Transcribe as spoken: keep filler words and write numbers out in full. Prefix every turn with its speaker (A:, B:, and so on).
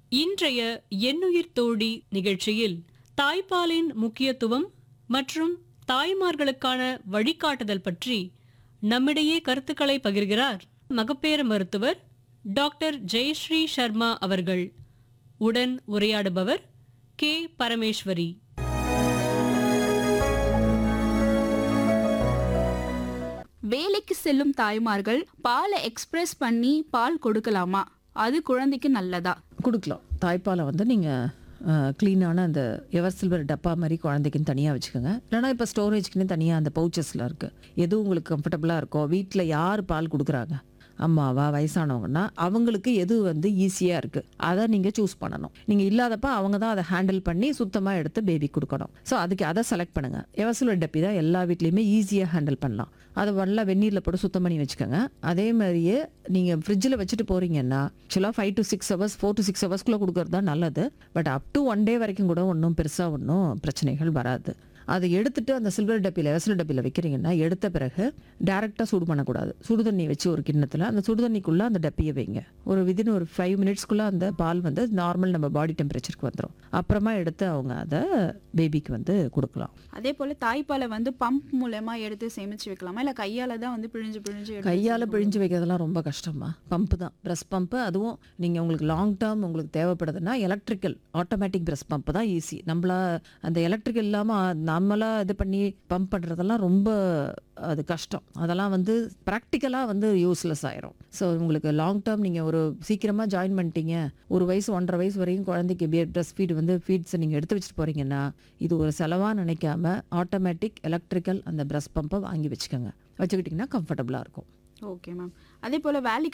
A: இன்றைய எண்ணுயிர் தோழி நிகழ்ச்சியில் தாய்ப்பாலின் முக்கியத்துவம் மற்றும் தாய்மார்களுக்கான வழிகாட்டுதல் பற்றி நம்மிடையே கருத்துக்களை பகிர்கிறார் மகப்பேறு மருத்துவர் டாக்டர் ஜெயஸ்ரீ சர்மா அவர்கள். உடன் உரையாடுபவர் கே பரமேஸ்வரி.
B: வேலைக்கு செல்லும் தாய்மார்கள் பாலை எக்ஸ்பிரஸ் பண்ணி பால் கொடுக்கலாமா? அது குழந்தைக்கு நல்லதா?
C: கொடுக்கலாம். தாய்ப்பாலை வந்து நீங்கள் க்ளீனான அந்த எவர் சில்வர் டப்பா மாதிரி குழந்தைக்குன்னு தனியாக வச்சுக்கோங்க. இல்லைனா இப்போ ஸ்டோரேஜ்க்குன்னு தனியாக அந்த பவுச்சஸில் இருக்குது. எது உங்களுக்கு கம்ஃபர்டபுளாக இருக்கோ, வீட்டில் யார் பால் கொடுக்குறாங்க, அம்மாவா வயசானவங்கன்னா அவங்களுக்கு எது வந்து ஈஸியாக இருக்குது அதை நீங்கள் சூஸ் பண்ணணும். நீங்கள் இல்லாதப்ப அவங்க தான் அதை ஹேண்டில் பண்ணி சுத்தமாக எடுத்து பேபி கொடுக்கணும். ஸோ அதுக்கு அதை செலக்ட் பண்ணுங்கள். எவசில் டப்பி தான் எல்லா வீட்லேயுமே ஈஸியாக ஹேண்டில் பண்ணலாம். அதை நல்லா வெந்நீரில் போட்டு சுத்தம் பண்ணி வச்சுக்கோங்க. அதே மாதிரியே நீங்கள் ஃப்ரிட்ஜில் வச்சுட்டு போகிறீங்கன்னா ஆக்சுவலாக five to six hours four to six ஹவர்ஸ்க்குள்ளே கொடுக்குறது தான் நல்லது. But up to one day வரைக்கும் கூட ஒன்றும் பெருசாக ஒன்றும் பிரச்சனைகள் வராது. அதை எடுத்துட்டு அந்த சில்வர் டப்பியில் வெசல் டப்பியில் வைக்கிறீங்கன்னா எடுத்த பிறகு டேரெக்டாக சூடு பண்ணக்கூடாது. சுடு தண்ணி வச்சு ஒரு கிண்ணத்தில் அந்த சுடு தண்ணிக்குள்ளே அந்த டப்பியை வைங்க. ஒரு விதின் ஒரு ஃபைவ் மினிட்ஸ்க்குள்ளே அந்த பால் வந்து நார்மல் நம்ம பாடி டெம்பரேச்சருக்கு வந்துடும். அப்புறமா எடுத்து அவங்க அதை பேபிக்கு வந்து கொடுக்கலாம்.
B: அதே போல தாய்ப்பாலை வந்து பம்ப் மூலமா எடுத்து சேமிச்சு வைக்கலாமா, இல்லை கையால தான் வந்து பிழிஞ்சு பிழிஞ்சு எடுத்து
C: கையால்
B: சேமிக்கணுமா?
C: பிழிஞ்சு வைக்கிறதெல்லாம் ரொம்ப கஷ்டமா. பம்பு தான், பிரஸ் பம்பு. அதுவும் நீங்கள் உங்களுக்கு லாங் டேர்ம் உங்களுக்கு தேவைப்படுதுன்னா எலக்ட்ரிக்கல் ஆட்டோமேட்டிக் பிரஸ் பம்பு தான் ஈஸி. நம்மளா அந்த எலக்ட்ரிக்கல் இல்லாமல் நம்மளா இது பண்ணி பம்ப் பண்ணுறதெல்லாம் ரொம்ப அது கஷ்டம். அதெல்லாம் வந்து ப்ராக்டிக்கலாக வந்து யூஸ்லெஸ் ஆயிரும். ஸோ உங்களுக்கு லாங் டேர்ம் நீங்கள் ஒரு சீக்கிரமாக ஜாயின் பண்ணிட்டீங்க, ஒரு வயசு ஒன்றரை வயசு வரைக்கும் குழந்தைக்கு பிரஸ்ட் ஃபீட் வந்து ஃபீட்ஸை நீங்கள் எடுத்து வச்சுட்டு போகிறீங்கன்னா இது ஒரு செலவாக நினைக்காம ஆட்டோமேட்டிக் எலக்ட்ரிக்கல் அந்த பிரஸ் பம்பை வாங்கி வச்சுக்கோங்க. வச்சுக்கிட்டிங்கன்னா கம்ஃபர்டபுளாக இருக்கும்.
B: Okay ma'am. அதே போல வேலைக்கு